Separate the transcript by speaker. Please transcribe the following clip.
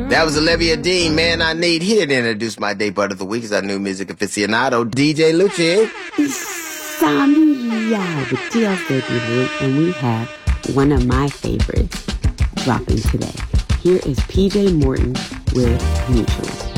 Speaker 1: That was Olivia Dean, Man I Need. Here to introduce my day part of the week is our new music aficionado, DJ Lucci.
Speaker 2: Samia with TLC Deloitte, and we have one of my favorites dropping today. Here is PJ Morton with Mutual.